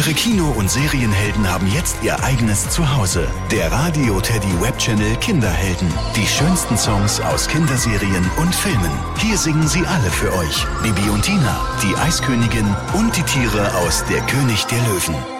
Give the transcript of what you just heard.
Eure Kino- und Serienhelden haben jetzt ihr eigenes Zuhause. Der Radio Teddy Webchannel Kinderhelden. Die schönsten Songs aus Kinderserien und Filmen. Hier singen sie alle für euch. Bibi und Tina, die Eiskönigin und die Tiere aus Der König der Löwen.